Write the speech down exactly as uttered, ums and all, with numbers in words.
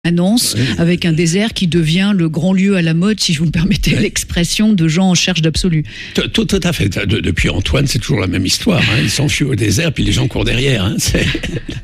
annonce Oui. avec un désert qui devient le grand lieu à la mode, si je vous me permettez Oui. l'expression, de gens en cherche d'absolu. Tout, tout, tout à fait. De- depuis Antoine, c'est toujours la même histoire. Hein. Il s'enfuit au désert, puis les gens courent derrière. Hein. C'est...